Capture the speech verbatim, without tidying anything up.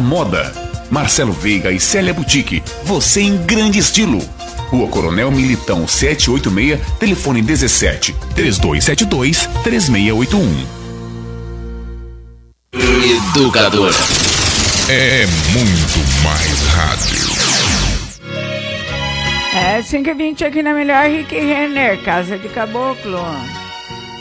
moda. Marcelo Veiga e Célia Boutique, você em grande estilo. Rua Coronel Militão setecentos e oitenta e seis, telefone dezessete, trinta e dois setenta e dois, três seis oito um. Educadora é muito mais rádio. É cinco e vinte aqui na melhor, Rick Renner, Casa de Caboclo.